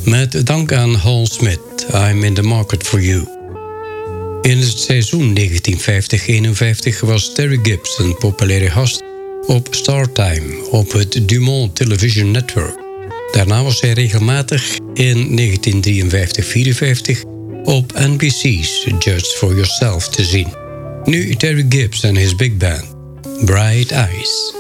Met dank aan Hal Smith, I'm in the market for you. In het seizoen 1950-51 was Terry Gibbs een populaire gast op Startime op het Dumont Television Network. Daarna was hij regelmatig in 1953-54 op NBC's Judge for Yourself te zien. Nu Terry Gibbs en his big band, Bright Eyes.